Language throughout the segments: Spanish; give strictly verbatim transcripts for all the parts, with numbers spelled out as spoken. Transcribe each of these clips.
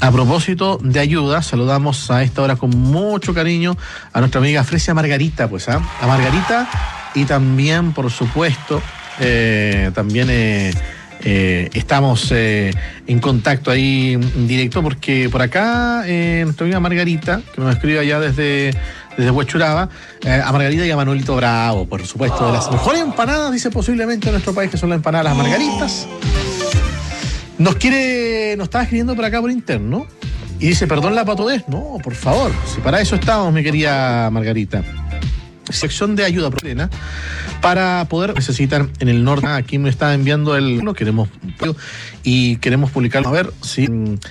A propósito de ayuda, saludamos a esta hora con mucho cariño a nuestra amiga Fresia Margarita, pues, ¿ah? A Margarita y también, por supuesto, eh, también eh, eh, estamos eh, en contacto ahí en directo porque por acá eh, nuestra amiga Margarita, que nos escribe allá desde... desde Huechuraba, eh, a Margarita y a Manuelito Bravo, por supuesto, de las mejores empanadas, dice posiblemente en nuestro país, que son las empanadas Las Margaritas. Nos quiere, nos estaba escribiendo por acá por interno, y dice, perdón la patudez, no, por favor, si para eso estamos, mi querida Margarita. Sección de ayuda plena para poder necesitar en el norte. Aquí me está enviando el no queremos y queremos publicarlo a ver si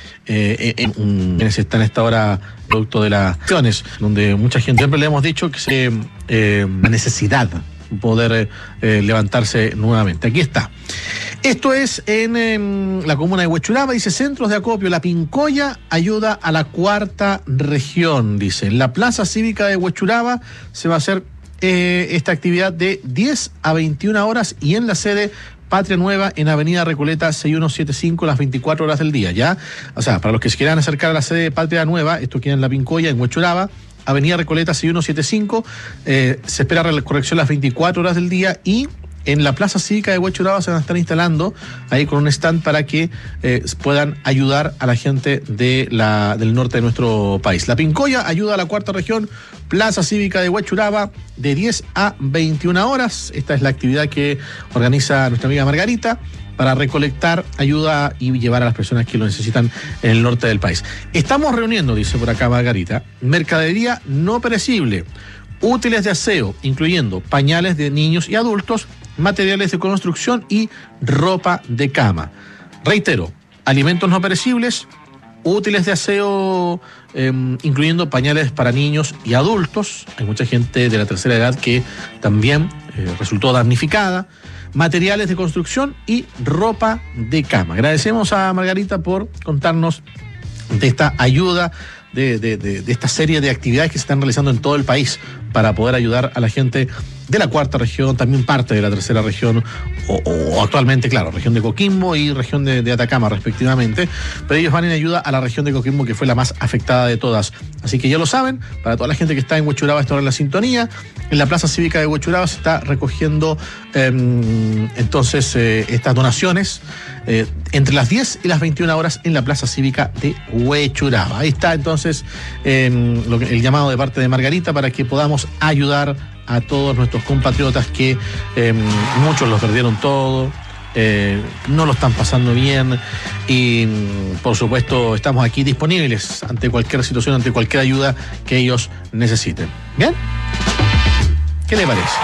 eh, en, en, en está en esta hora producto de las acciones donde mucha gente siempre le hemos dicho que se eh, la necesidad de poder eh, levantarse nuevamente. Aquí está. Esto es en, en la comuna de Huechuraba, dice centros de acopio, La Pincoya ayuda a la cuarta región, dice. En la plaza cívica de Huechuraba se va a hacer eh, esta actividad de diez a veintiuna horas y en la sede Patria Nueva en Avenida Recoleta seis uno siete cinco las veinticuatro horas del día, ¿ya? O sea, para los que se quieran acercar a la sede de Patria Nueva, esto queda en La Pincoya, en Huechuraba, Avenida Recoleta seis uno siete cinco, eh, se espera la corrección las veinticuatro horas del día y en la plaza cívica de Huechuraba se van a estar instalando ahí con un stand para que eh, puedan ayudar a la gente de la, del norte de nuestro país. La Pincoya ayuda a la cuarta región, plaza cívica de Huechuraba, de diez a veintiuna horas. Esta es la actividad que organiza nuestra amiga Margarita para recolectar ayuda y llevar a las personas que lo necesitan en el norte del país. Estamos reuniendo, dice por acá Margarita, mercadería no perecible, útiles de aseo, incluyendo pañales de niños y adultos, materiales de construcción y ropa de cama. Reitero, alimentos no perecibles, útiles de aseo, eh, incluyendo pañales para niños y adultos. Hay mucha gente de la tercera edad que también eh, resultó damnificada. Materiales de construcción y ropa de cama. Agradecemos a Margarita por contarnos de esta ayuda, de, de, de, de esta serie de actividades que se están realizando en todo el país para poder ayudar a la gente de la cuarta región, también parte de la tercera región, o, o actualmente, claro, región de Coquimbo y región de, de Atacama, respectivamente, pero ellos van en ayuda a la región de Coquimbo, que fue la más afectada de todas. Así que ya lo saben, para toda la gente que está en Huechuraba, está ahora en la sintonía, en la plaza cívica de Huechuraba se está recogiendo eh, entonces eh, estas donaciones eh, entre las diez y las veintiuna horas en la plaza cívica de Huechuraba. Ahí está entonces eh, lo que, el llamado de parte de Margarita para que podamos ayudar a todos nuestros compatriotas que eh, muchos los perdieron todo, eh, no lo están pasando bien y por supuesto estamos aquí disponibles ante cualquier situación, ante cualquier ayuda que ellos necesiten. ¿Bien? ¿Qué le parece?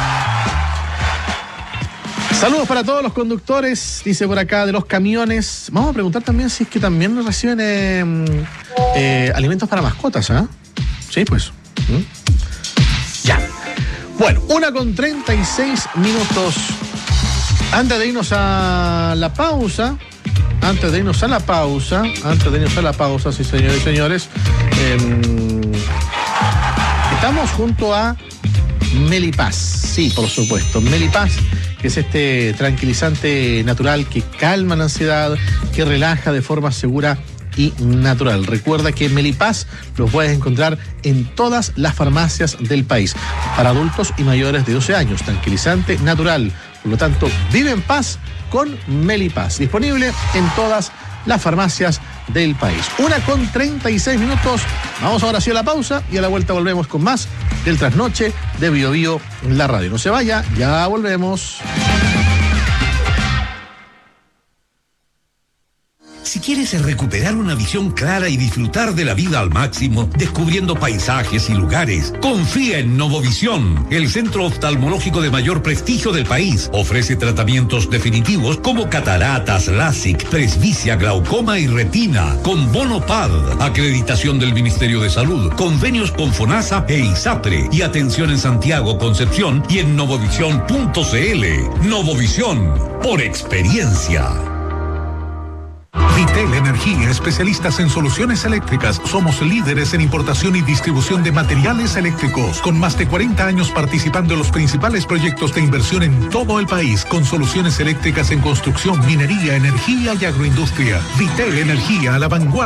Saludos para todos los conductores, dice por acá, de los camiones. Vamos a preguntar también si es que también reciben eh, eh, alimentos para mascotas, ¿ah? ¿eh? Sí, pues. ¿Mm? Ya. Bueno, una con treinta y seis minutos. Antes de irnos a la pausa, antes de irnos a la pausa, antes de irnos a la pausa, sí, señores y señores, eh, estamos junto a Melipaz, sí, por supuesto, Melipaz, que es este tranquilizante natural que calma la ansiedad, que relaja de forma segura y natural. Recuerda que Melipaz los puedes encontrar en todas las farmacias del país para adultos y mayores de doce años. Tranquilizante natural. Por lo tanto, vive en paz con Melipaz. Disponible en todas las farmacias del país. Una con treinta y seis minutos. Vamos ahora sí a la pausa y a la vuelta volvemos con más del Trasnoche de Bio Bio, la radio. No se vaya, ya volvemos. Si quieres recuperar una visión clara y disfrutar de la vida al máximo, descubriendo paisajes y lugares, confía en Novovisión, el centro oftalmológico de mayor prestigio del país. Ofrece tratamientos definitivos como cataratas, LASIK, presbicia, glaucoma y retina, con bono P A D, acreditación del Ministerio de Salud, convenios con FONASA e ISAPRE, y atención en Santiago, Concepción y en novovisión punto c l. Novovisión, por experiencia. Vitel Energía, especialistas en soluciones eléctricas. Somos líderes en importación y distribución de materiales eléctricos, con más de cuarenta años participando en los principales proyectos de inversión en todo el país, con soluciones eléctricas en construcción, minería, energía y agroindustria. Vitel Energía, a la vanguardia